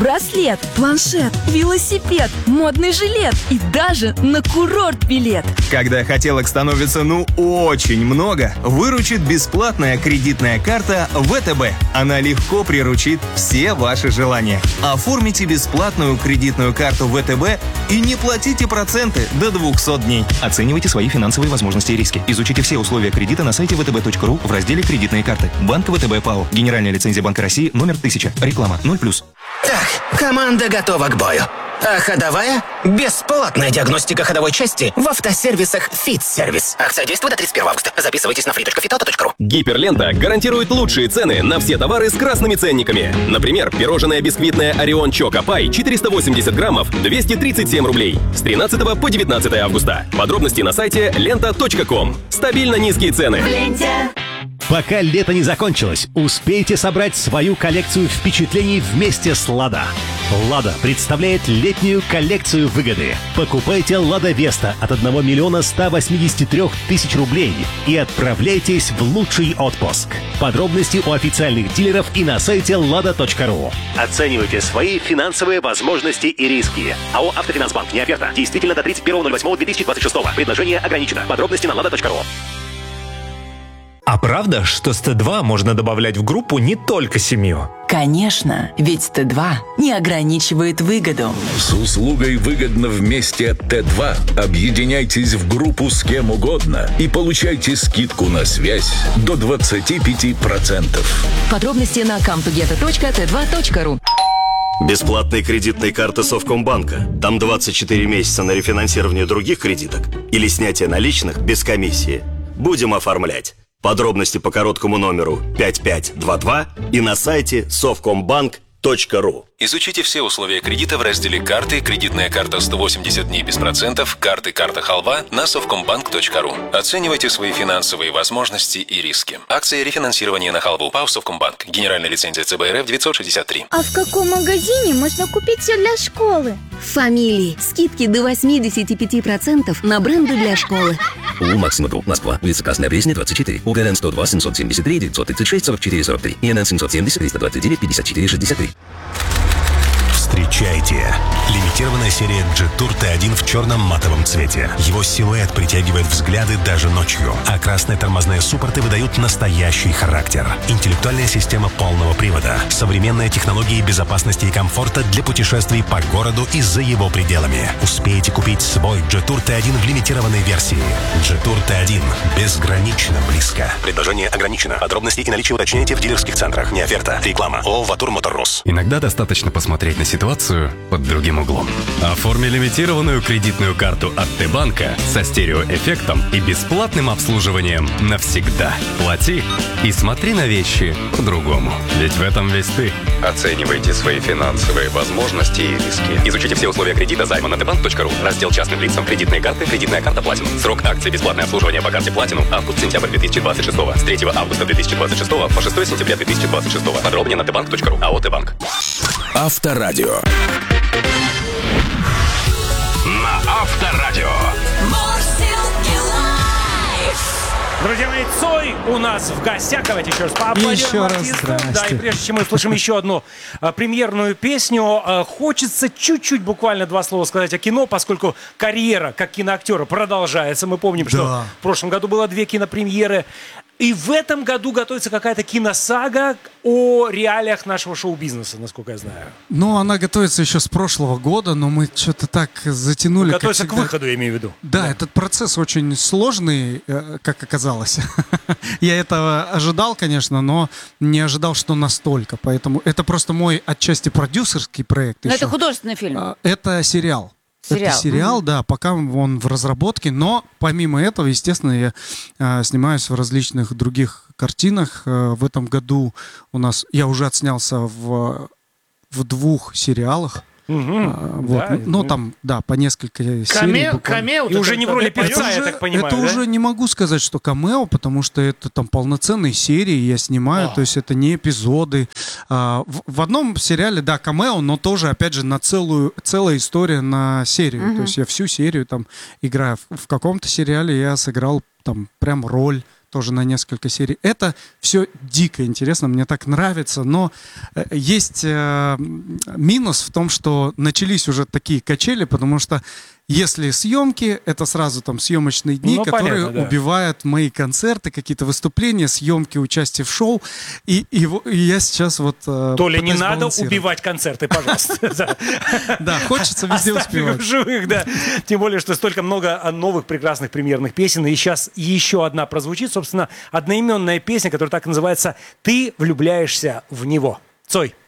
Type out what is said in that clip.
браслет, планшет, велосипед, модный жилет и даже на курорт билет. Когда хотелок становится очень много, выручит бесплатная кредитная карта ВТБ. Она легко приручит все ваши желания. Оформите бесплатную кредитную карту ВТБ и не платите проценты до 200 дней. Оценивайте свои финансовые возможности и риски. Изучите все условия кредита на сайте vtb.ru в разделе «Кредитные карты». Банк ВТБ ПАО. Генеральная лицензия Банка России номер 1000. Реклама 0+. Так, команда готова к бою. А ходовая? Бесплатная диагностика ходовой части в автосервисах «Фитсервис». Акция действует до 31 августа. Записывайтесь на free.fitauto.ru. Гиперлента гарантирует лучшие цены на все товары с красными ценниками. Например, пирожное бисквитное Орион Чоко Пай 480 граммов 237 рублей с 13 по 19 августа. Подробности на сайте лента.ком. Стабильно низкие цены. В ленте. Пока лето не закончилось, успейте собрать свою коллекцию впечатлений вместе с «Лада». «Лада» представляет летнюю коллекцию выгоды. Покупайте «Лада Веста» от 1 миллиона 183 тысяч рублей и отправляйтесь в лучший отпуск. Подробности у официальных дилеров и на сайте lada.ru. Оценивайте свои финансовые возможности и риски. АО «Автофинансбанк». Не оферта. Действительно до 31.08.2026. Предложение ограничено. Подробности на lada.ru. А правда, что с Т2 можно добавлять в группу не только семью? Конечно, ведь Т2 не ограничивает выгоду. С услугой «Выгодно вместе» от Т2 объединяйтесь в группу с кем угодно и получайте скидку на связь до 25%. Подробности на comtogetto.t2.ru. Бесплатные кредитные карты Совкомбанка. Там 24 месяца на рефинансирование других кредиток или снятие наличных без комиссии. Будем оформлять. Подробности по короткому номеру 5522 и на сайте совкомбанк.ру. Изучите все условия кредита в разделе «Карты», «Кредитная карта 180 дней без процентов», «Карты», «Карта Халва» на совкомбанк.ру. Оценивайте свои финансовые возможности и риски. Акция рефинансирования на халву. ПАО «Совкомбанк». Генеральная лицензия ЦБ РФ 963. А в каком магазине можно купить все для школы? В «Фамилии». Скидки до 85% на бренды для школы. УЛ «Максима Групп», Москва, улица Красная Пресня, 24. УГНН 102 773 936 44 43. ИНН 770 329 54 63. Встречайте! Лимитированная серия Jetour T1 в черном матовом цвете. Его силуэт притягивает взгляды даже ночью, а красные тормозные суппорты выдают настоящий характер. Интеллектуальная система полного привода, современные технологии безопасности и комфорта для путешествий по городу и за его пределами. Успеете купить свой Jetour T1 в лимитированной версии. Jetour T1 безгранично близко. Предложение ограничено. Подробности и наличие уточняйте в дилерских центрах. Не оферта. Реклама. ООО «Ватур Моторрос». Иногда достаточно посмотреть на ситуацию под другим углом. Оформи лимитированную кредитную карту от Т-банка со стереоэффектом и бесплатным обслуживанием навсегда. Плати и смотри на вещи по-другому. Ведь в этом весь ты. Оценивайте свои финансовые возможности и риски. Изучите все условия кредита займа на tbank.ru. Раздел частным лицам. Кредитные карты. Кредитная карта Platinum. Срок акции бесплатное обслуживание по карте Platinum. Август-сентябрь 2026. С 3 августа 2026 по 6 сентября 2026. Подробнее на tbank.ru. АО «Т-банк». Авторадио. На Авторадио. Друзья мои, Цой у нас в гостях. Давайте еще раз поаплодируем еще раз артисту. Да, и прежде чем мы услышим еще одну премьерную песню, хочется чуть-чуть, буквально 2 слова сказать о кино, поскольку карьера как киноактера продолжается. Мы помним, что в прошлом году было 2 кинопремьеры. И в этом году готовится какая-то киносага о реалиях нашего шоу-бизнеса, насколько я знаю. Ну, она готовится еще с прошлого года, но мы что-то так затянули. Готовится к выходу, я имею в виду. Да, этот процесс очень сложный, как оказалось. Я этого ожидал, конечно, но не ожидал, что настолько. Поэтому это просто мой отчасти продюсерский проект. Но это художественный фильм. Это сериал. Это сериал, да, пока он в разработке, но помимо этого, естественно, я снимаюсь в различных других картинах. В этом году у нас, я уже отснялся в 2 сериалах. Вот. Да, ну, там, да, по несколько серий. Камео, и уже не в роли певца, я так понимаю. Это уже не могу сказать, что камео, потому что это там полноценные серии я снимаю, то есть это не эпизоды. В одном сериале, да, камео, но тоже, опять же, на целая история на серию. То есть я всю серию там играю. В каком-то сериале я сыграл там прям роль тоже на несколько серий. Это все дико интересно, мне так нравится, но есть минус в том, что начались уже такие качели, потому что если съемки, это сразу там съемочные дни, которые понятно, да. убивают мои концерты, какие-то выступления, съемки, участие в шоу. И я сейчас вот... Толя, не надо убивать концерты, пожалуйста. Да, хочется везде успевать. В живых, да. Тем более, что столько много новых прекрасных премьерных песен. И сейчас еще одна прозвучит, собственно, одноименная песня, которая так и называется «Ты влюбляешься в него». Цой.